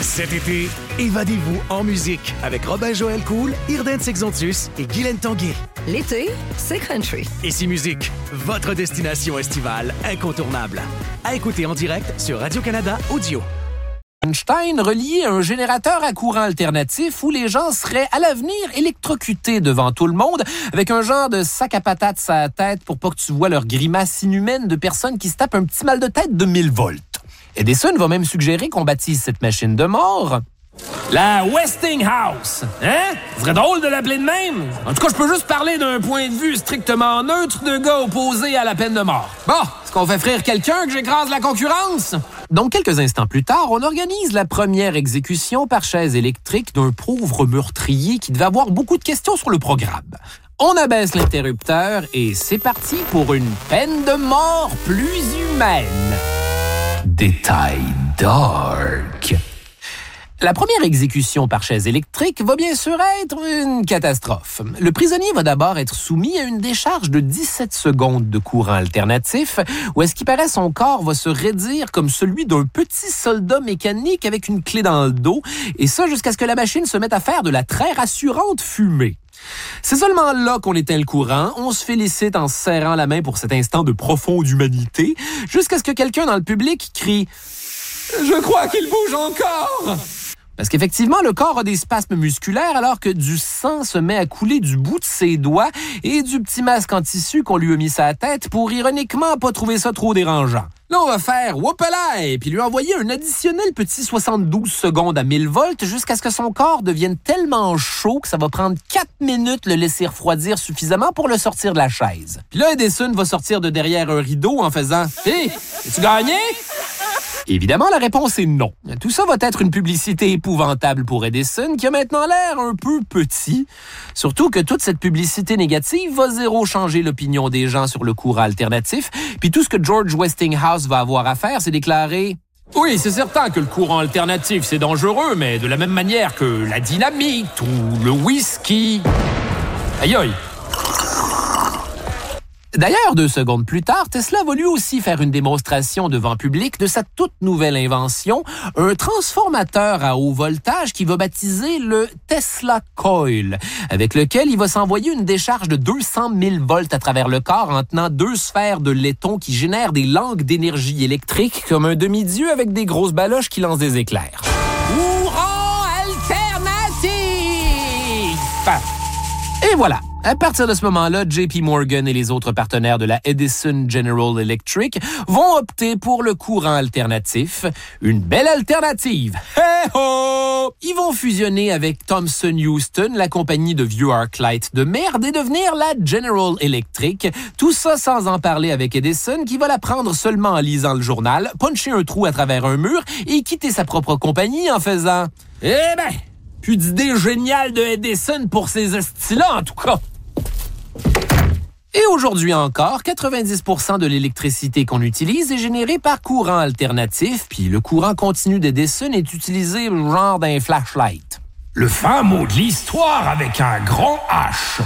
Cet été, évadez-vous en musique avec Robin-Joël Cool, Irden Sexontus et Guylaine Tanguay. L'été, c'est country. Ici Musique, votre destination estivale incontournable. À écouter en direct sur Radio-Canada Audio. Einstein reliait un générateur à courant alternatif où les gens seraient à l'avenir électrocutés devant tout le monde avec un genre de sac à patates à la tête pour pas que tu vois leur grimace inhumaine de personnes qui se tapent un petit mal de tête de 1000 volts. Edison va même suggérer qu'on baptise cette machine de mort la Westinghouse. Hein? Ce serait drôle de l'appeler de même. En tout cas, je peux juste parler d'un point de vue strictement neutre de gars opposés à la peine de mort. Bon, est-ce qu'on fait frire quelqu'un que j'écrase la concurrence? Donc, quelques instants plus tard, on organise la première exécution par chaise électrique d'un pauvre meurtrier qui devait avoir beaucoup de questions sur le programme. On abaisse l'interrupteur et c'est parti pour une peine de mort plus humaine. Détail dark. La première exécution par chaise électrique va bien sûr être une catastrophe. Le prisonnier va d'abord être soumis à une décharge de 17 secondes de courant alternatif, où à ce qui paraît son corps va se raidir comme celui d'un petit soldat mécanique avec une clé dans le dos, et ça jusqu'à ce que la machine se mette à faire de la très rassurante fumée. C'est seulement là qu'on éteint le courant, on se félicite en se serrant la main pour cet instant de profonde humanité, jusqu'à ce que quelqu'un dans le public crie « Je crois qu'il bouge encore !» Parce qu'effectivement, le corps a des spasmes musculaires alors que du sang se met à couler du bout de ses doigts et du petit masque en tissu qu'on lui a mis sur la tête pour ironiquement pas trouver ça trop dérangeant. Là, on va faire « whoopalaï » puis lui envoyer un additionnel petit 72 secondes à 1000 volts jusqu'à ce que son corps devienne tellement chaud que ça va prendre 4 minutes le laisser refroidir suffisamment pour le sortir de la chaise. Puis là, Edison va sortir de derrière un rideau en faisant « Hé, as-tu gagné? » Évidemment, la réponse est non. Tout ça va être une publicité épouvantable pour Edison, qui a maintenant l'air un peu petit. Surtout que toute cette publicité négative va zéro changer l'opinion des gens sur le courant alternatif. Puis tout ce que George Westinghouse va avoir à faire, c'est déclarer « Oui, c'est certain que le courant alternatif, c'est dangereux, mais de la même manière que la dynamite ou le whisky. » Aïe aïe! D'ailleurs, 2 secondes plus tard, Tesla va lui aussi faire une démonstration devant public de sa toute nouvelle invention, un transformateur à haut voltage qui va baptiser le Tesla Coil, avec lequel il va s'envoyer une décharge de 200 000 volts à travers le corps en tenant 2 sphères de laiton qui génèrent des langues d'énergie électrique comme un demi-dieu avec des grosses baloches qui lancent des éclairs. Courant alternatif! Et voilà. À partir de ce moment-là, JP Morgan et les autres partenaires de la Edison General Electric vont opter pour le courant alternatif. Une belle alternative! Hey-ho! Ils vont fusionner avec Thomson Houston, la compagnie de vieux arc-light de merde, et devenir la General Electric. Tout ça sans en parler avec Edison, qui va la prendre seulement en lisant le journal, puncher un trou à travers un mur et quitter sa propre compagnie en faisant « Eh ben, plus d'idée géniale de Edison pour ces hosties-là, en tout cas! » Et aujourd'hui encore, 90% de l'électricité qu'on utilise est générée par courant alternatif, puis le courant continu d'Edison est utilisé genre d'un flashlight. Le fin mot de l'histoire avec un grand H.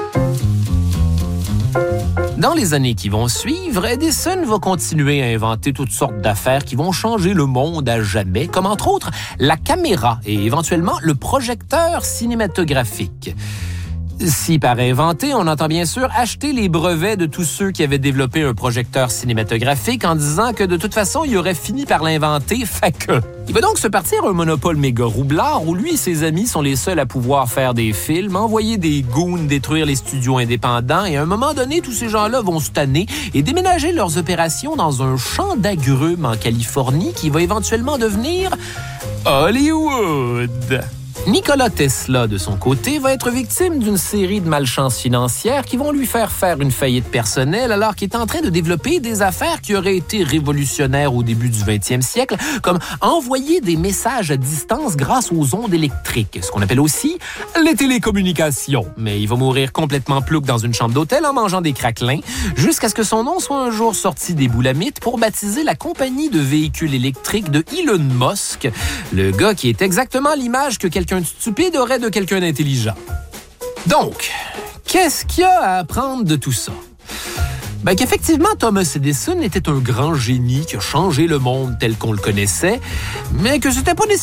Dans les années qui vont suivre, Edison va continuer à inventer toutes sortes d'affaires qui vont changer le monde à jamais, comme entre autres la caméra et éventuellement le projecteur cinématographique. Si par inventer, on entend bien sûr acheter les brevets de tous ceux qui avaient développé un projecteur cinématographique en disant que de toute façon, il aurait fini par l'inventer, fait que... Il va donc se partir un monopole méga roublard où lui et ses amis sont les seuls à pouvoir faire des films, envoyer des goons détruire les studios indépendants et à un moment donné, tous ces gens-là vont se tanner et déménager leurs opérations dans un champ d'agrumes en Californie qui va éventuellement devenir Hollywood. Nikola Tesla, de son côté, va être victime d'une série de malchances financières qui vont lui faire une faillite personnelle alors qu'il est en train de développer des affaires qui auraient été révolutionnaires au début du 20e siècle, comme envoyer des messages à distance grâce aux ondes électriques, ce qu'on appelle aussi les télécommunications. Mais il va mourir complètement plouc dans une chambre d'hôtel en mangeant des craquelins, jusqu'à ce que son nom soit un jour sorti des boulamites pour baptiser la compagnie de véhicules électriques de Elon Musk, le gars qui est exactement l'image que quelqu'un de stupide aurait de quelqu'un d'intelligent. Donc, qu'est-ce qu'il y a à apprendre de tout ça? Ben qu'effectivement, Thomas Edison était un grand génie qui a changé le monde tel qu'on le connaissait, mais que c'était pas nécessairement